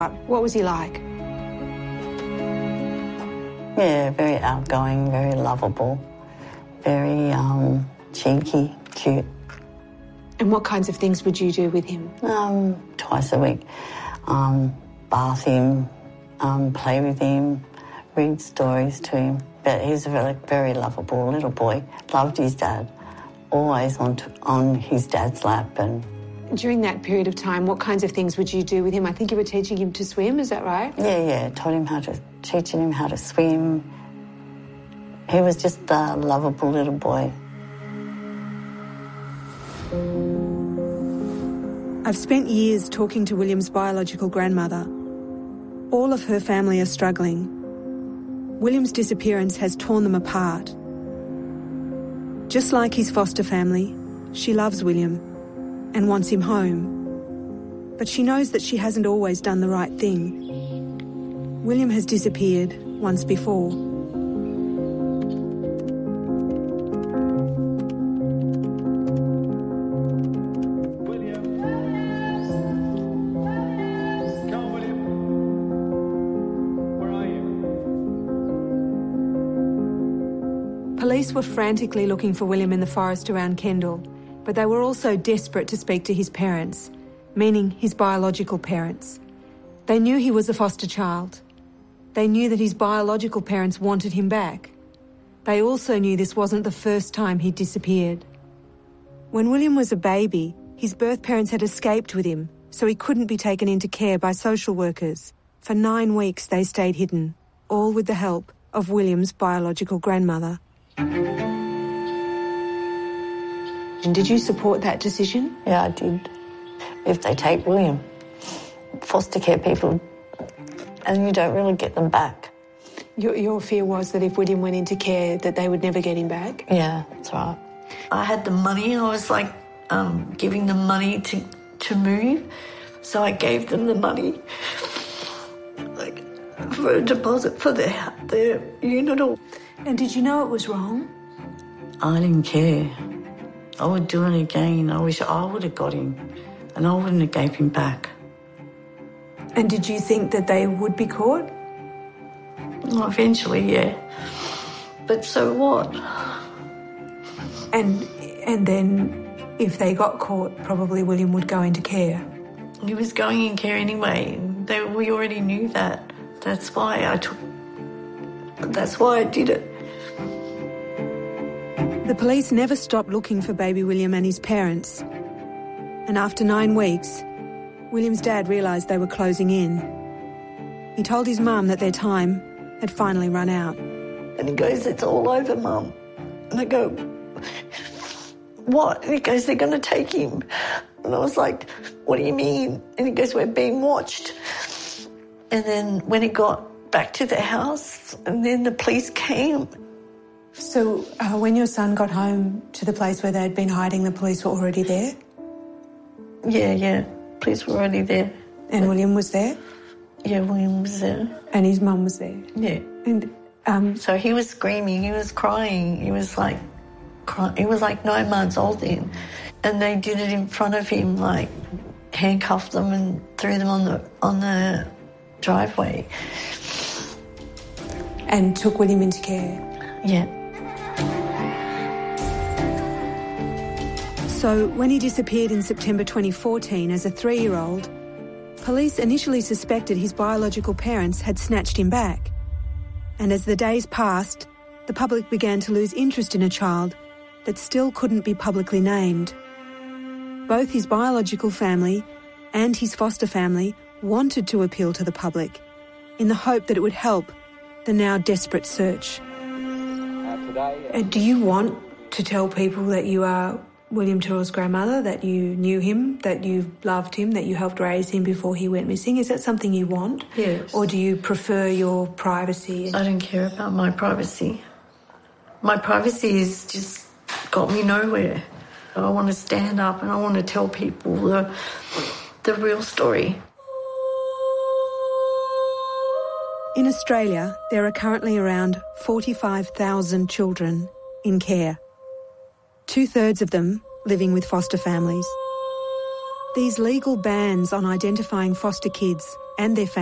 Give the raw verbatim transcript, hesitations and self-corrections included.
What was he like? Yeah, very outgoing, very lovable, very um, cheeky, cute. And what kinds of things would you do with him? Um, twice a week. Um, bath him, um, play with him, read stories to him. But he's a very, very lovable little boy. Loved his dad, always on, t- on his dad's lap. And during that period of time, what kinds of things would you do with him? I think you were teaching him to swim, is that right? Yeah, yeah, taught him how to, teaching him how to swim. He was just a lovable little boy. I've spent years talking to William's biological grandmother. All of her family are struggling. William's disappearance has torn them apart. Just like his foster family, she loves William and wants him home. But she knows that she hasn't always done the right thing. William has disappeared once before. William. Come on, William. Where are you? Police were frantically looking for William in the forest around Kendall, but they were also desperate to speak to his parents, meaning his biological parents. They knew he was a foster child. They knew that his biological parents wanted him back. They also knew this wasn't the first time he'd disappeared. When William was a baby, his birth parents had escaped with him, so he couldn't be taken into care by social workers. For nine weeks they stayed hidden, all with the help of William's biological grandmother. And did you support that decision? Yeah, I did. If they take William, foster care people, and you don't really get them back. Your, your fear was that if William went into care, that they would never get him back? Yeah, that's right. I had the money. I was like um, giving them money to, to move. So I gave them the money, like, for a deposit for their, their unit. Or... And did you know it was wrong? I didn't care. I would do it again. I wish I would have got him and I wouldn't have gave him back. And did you think that they would be caught? Well, eventually, yeah. But so what? And and then if they got caught, probably William would go into care. He was going in care anyway. They, we already knew that. That's why I took... That's why I did it. The police never stopped looking for baby William and his parents. And after nine weeks, William's dad realised they were closing in. He told his mum that their time had finally run out. And he goes, "It's all over, Mum." And I go, "What?" And he goes, "They're going to take him." And I was like, "What do you mean?" And he goes, "We're being watched." And then when he got back to the house, and then the police came. So uh, when your son got home to the place where they'd been hiding, the police were already there? Yeah, yeah. Police were already there. And William was there? Yeah, William was there. And his mum was there? Yeah. And um, so he was screaming, he was crying, he was like, cry- he was like nine months old then. And they did it in front of him, like handcuffed them and threw them on the on the driveway. And took William into care? Yeah. So when he disappeared in September twenty fourteen as a three-year-old, police initially suspected his biological parents had snatched him back. And as the days passed, the public began to lose interest in a child that still couldn't be publicly named. Both his biological family and his foster family wanted to appeal to the public in the hope that it would help the now desperate search. Uh, do you want to tell people that you are William Tyrrell's grandmother, that you knew him, that you loved him, that you helped raise him before he went missing? Is that something you want? Yes. Or do you prefer your privacy? I don't care about my privacy. My privacy has just got me nowhere. I want to stand up and I want to tell people the, the real story. In Australia, there are currently around forty-five thousand children in care. Two-thirds of them living with foster families. These legal bans on identifying foster kids and their